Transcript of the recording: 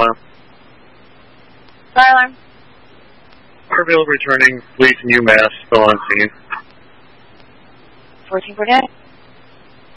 alarm. Fire alarm. Harville returning, police and UMass still on scene. 14 per day.